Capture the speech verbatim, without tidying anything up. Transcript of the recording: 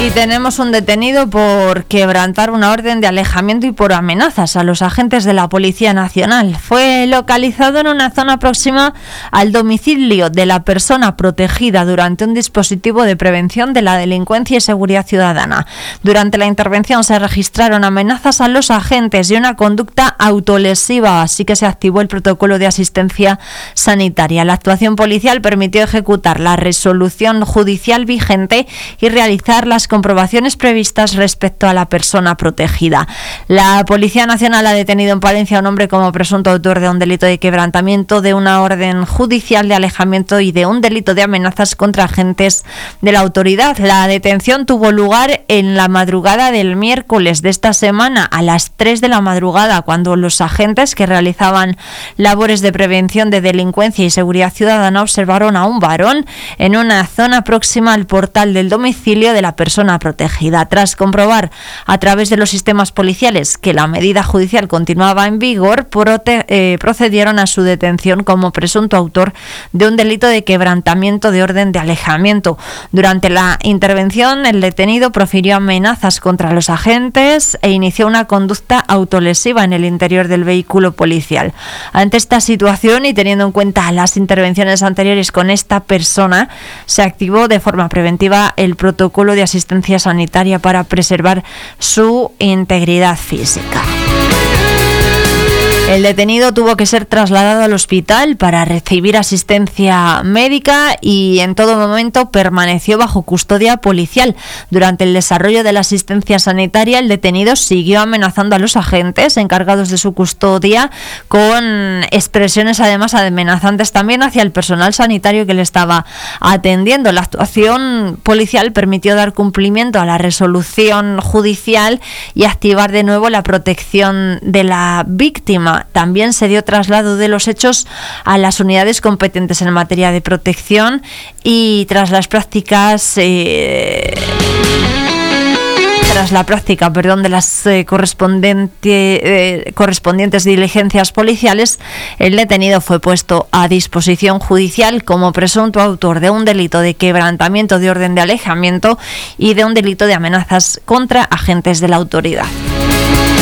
Y tenemos un detenido por quebrantar una orden de alejamiento y por amenazas a los agentes de la Policía Nacional. Fue localizado en una zona próxima al domicilio de la persona protegida durante un dispositivo de prevención de la delincuencia y seguridad ciudadana. Durante la intervención se registraron amenazas a los agentes y una conducta autolesiva, así que se activó el protocolo de asistencia sanitaria. La actuación policial permitió ejecutar la resolución judicial vigente y realizar las comprobaciones previstas respecto a la persona protegida. La Policía Nacional ha detenido en Palencia a un hombre como presunto autor de un delito de quebrantamiento de una orden judicial de alejamiento y de un delito de amenazas contra agentes de la autoridad. La detención tuvo lugar en la madrugada del miércoles de esta semana a las tres de la madrugada, cuando los agentes que realizaban labores de prevención de delincuencia y seguridad ciudadana observaron a un varón en una zona próxima al portal del domicilio de la persona protegida. Tras comprobar a través de los sistemas policiales que la medida judicial continuaba en vigor, prote- eh, procedieron a su detención como presunto autor de un delito de quebrantamiento de orden de alejamiento. Durante la intervención, el detenido profirió amenazas contra los agentes e inició una conducta autolesiva en el interior del vehículo policial. Ante esta situación y teniendo en cuenta las intervenciones anteriores con esta persona, se activó de forma preventiva el protocolo de asistencia sanitaria para preservar su integridad física. El detenido tuvo que ser trasladado al hospital para recibir asistencia médica y en todo momento permaneció bajo custodia policial. Durante el desarrollo de la asistencia sanitaria, el detenido siguió amenazando a los agentes encargados de su custodia con expresiones además amenazantes también hacia el personal sanitario que le estaba atendiendo. La actuación policial permitió dar cumplimiento a la resolución judicial y activar de nuevo la protección de la víctima. También se dio traslado de los hechos a las unidades competentes en materia de protección y tras las prácticas eh, tras la práctica, perdón, de las eh, correspondiente, eh, correspondientes diligencias policiales, el detenido fue puesto a disposición judicial como presunto autor de un delito de quebrantamiento de orden de alejamiento y de un delito de amenazas contra agentes de la autoridad.